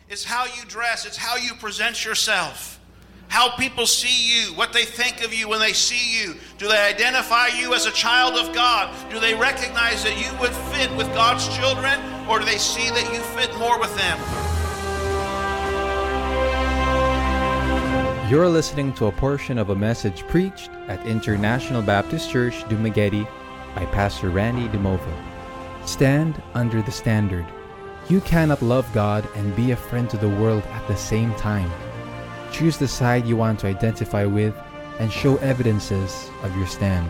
It's how you dress. It's how you present yourself. How people see you, what they think of you when they see you. Do they identify you as a child of God? Do they recognize that you would fit with God's children, or do they see that you fit more with them? You're listening to a portion of a message preached at International Baptist Church, Dumaguete by Pastor Randy DeMova. Stand under the standard. You cannot love God and be a friend to the world at the same time. Choose the side you want to identify with and show evidences of your stand.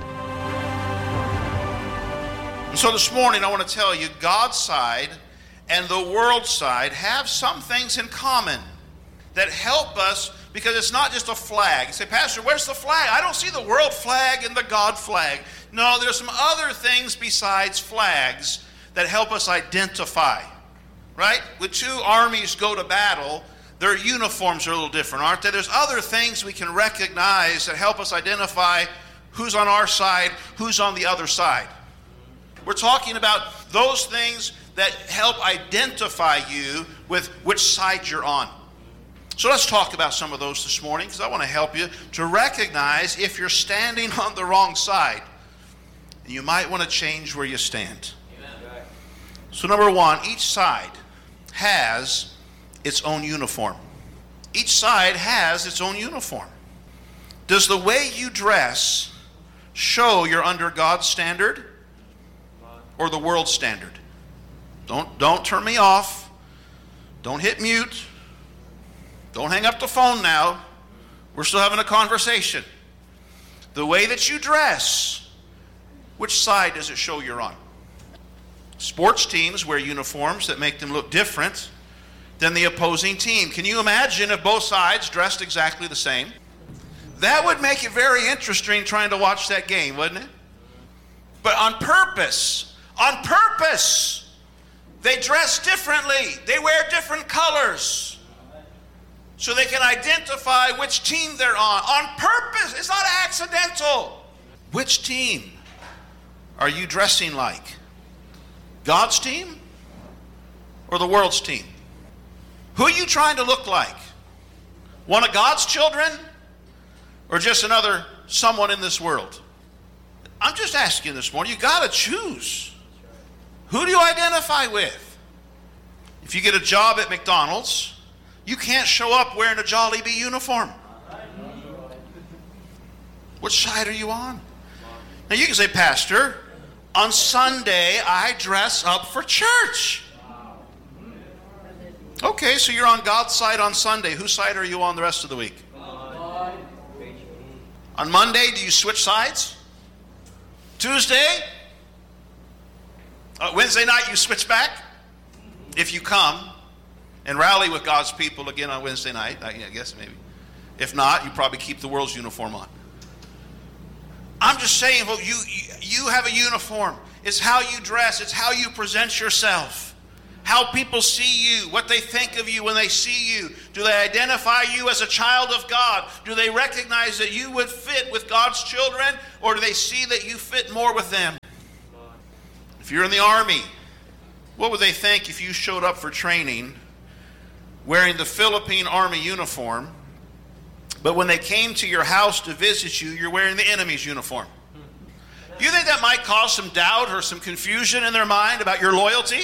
So this morning I want to tell you, God's side and the world's side have some things in common that help us, because it's not just a flag. You say, Pastor, where's the flag? I don't see the world flag and the God flag. No, there's some other things besides flags that help us identify, right? When two armies go to battle, their uniforms are a little different, aren't they? There's other things we can recognize that help us identify who's on our side, who's on the other side. We're talking about those things that help identify you with which side you're on. So let's talk about some of those this morning, because I want to help you to recognize if you're standing on the wrong side. And you might want to change where you stand. Amen. So number one, each side has its own uniform. Each side has its own uniform. Does the way you dress show you're under God's standard or the world's standard? Don't turn me off. Don't hit mute. Don't hang up the phone now. We're still having a conversation. The way that you dress, which side does it show you're on? Sports teams wear uniforms that make them look different than the opposing team. Can you imagine if both sides dressed exactly the same? That would make it very interesting trying to watch that game, wouldn't it? But on purpose, they dress differently. They wear different colors so they can identify which team they're on purpose. It's not accidental. Which team are you dressing like? God's team or the world's team? Who are you trying to look like? One of God's children or just another someone in this world? I'm just asking this morning. You got to choose. Who do you identify with? If you get a job at McDonald's, you can't show up wearing a Jollibee uniform. Which side are you on? Now you can say, Pastor, on Sunday I dress up for church. Okay, so you're on God's side on Sunday. Whose side are you on the rest of the week? On Monday, do you switch sides? Tuesday? Wednesday night, you switch back? If you come and rally with God's people again on Wednesday night, I guess maybe. If not, you probably keep the world's uniform on. I'm just saying, well, you have a uniform. It's how you dress. It's how you present yourself. How people see you, what they think of you when they see you. Do they identify you as a child of God? Do they recognize that you would fit with God's children, or do they see that you fit more with them? If you're in the army, what would they think if you showed up for training wearing the Philippine Army uniform, but when they came to your house to visit you, you're wearing the enemy's uniform? You think that might cause some doubt or some confusion in their mind about your loyalty?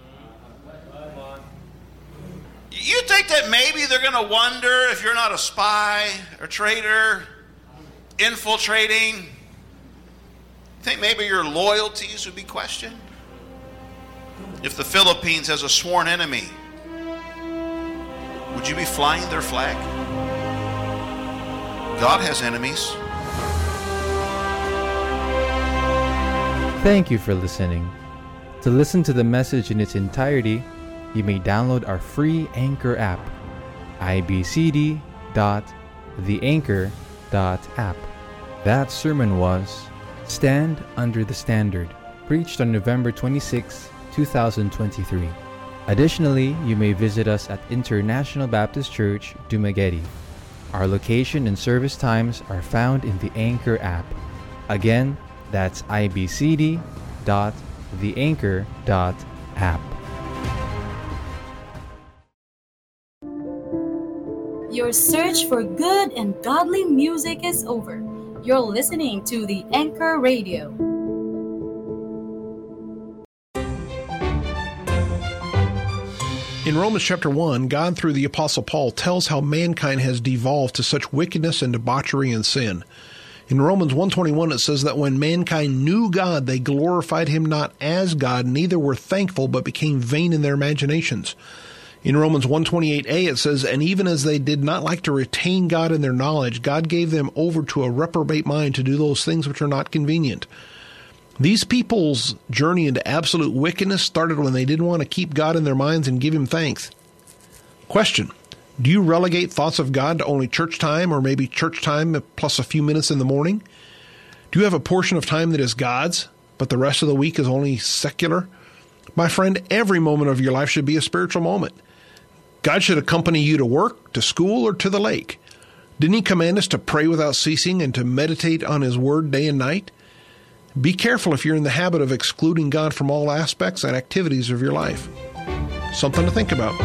You think that maybe they're going to wonder if you're not a spy or traitor, infiltrating? You think maybe your loyalties would be questioned? If the Philippines has a sworn enemy, would you be flying their flag? God has enemies. Thank you for listening. To listen to the message in its entirety, you may download our free Anchor app, ibcd.theanchor.app. That sermon was Stand Under the Standard, preached on November 26, 2023. Additionally, you may visit us at International Baptist Church, Dumaguete. Our location and service times are found in the Anchor app. Again, that's ibcd.theanchor.app. Your search for good and godly music is over. You're listening to the Anchor Radio. In Romans chapter 1, God, through the Apostle Paul, tells how mankind has devolved to such wickedness and debauchery and sin. In Romans 1:21, it says that when mankind knew God, they glorified him not as God, neither were thankful, but became vain in their imaginations. In Romans 1:28a, it says, and even as they did not like to retain God in their knowledge, God gave them over to a reprobate mind to do those things which are not convenient. These people's journey into absolute wickedness started when they didn't want to keep God in their minds and give him thanks. Question: do you relegate thoughts of God to only church time, or maybe church time plus a few minutes in the morning? Do you have a portion of time that is God's, but the rest of the week is only secular? My friend, every moment of your life should be a spiritual moment. God should accompany you to work, to school, or to the lake. Didn't he command us to pray without ceasing and to meditate on his word day and night? Be careful if you're in the habit of excluding God from all aspects and activities of your life. Something to think about.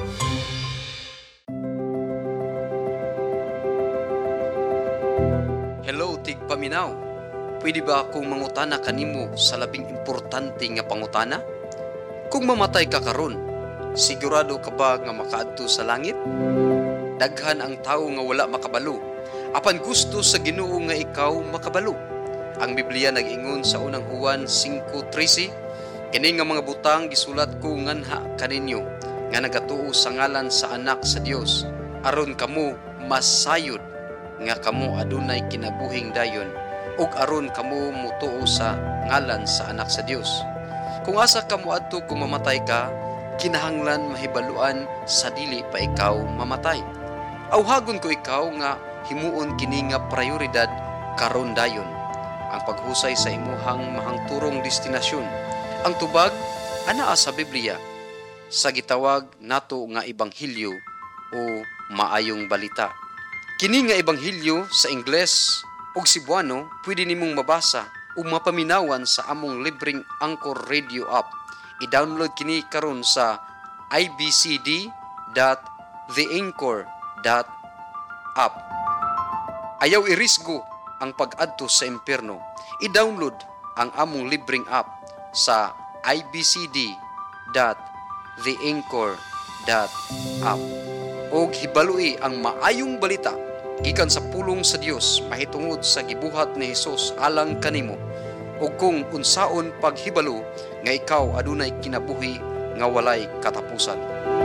Hello, tigpaminaw. Pwede ba akong mangutana kanimo sa labing importante nga pangutana? Kung mamatay ka karon, sigurado ka ba nga makaadto sa langit? Daghan ang tawo nga wala makabalo. Apan gusto sa Ginoo nga ikaw makabalo. Ang Biblia nag-ingon sa unang Juan 5:13, kini nga mga butang gisulat ko nganha kaninyo, nga nagatuo sa ngalan sa anak sa Dios, aron kamo masayod nga kamo adunay kinabuhing dayon, ug aron kamo mutuo sa ngalan sa anak sa Dios. Kung asa kamo adto kung mamatay ka, kinahanglan mahibaluan sa dili pa ikaw mamatay. Awhagon ko ikaw nga himuon kini nga prioridad karon dayon, ang paghusay sa imuhang mahangturong destinasyon. Ang tubag anaa sa Biblia sa gitawag nato nga ebanghelyo o maayong balita. Kini nga ebanghelyo sa Ingles ug Cebuano pwede nimong mabasa o mapaminawan sa among libreng Anchor Radio app. I-download kini karon sa ibcd.theanchor.app. Ayaw irisgo ang pag-adto sa impyerno. I-download ang among libreng app sa ibcd.theanchor.app. Og hibalui ang maayong balita gikan sa pulong sa Dios mahitungod sa gibuhat ni Hesus alang kanimo, ug kung unsaon paghibalo nga ikaw adunay kinabuhi nga walay katapusan.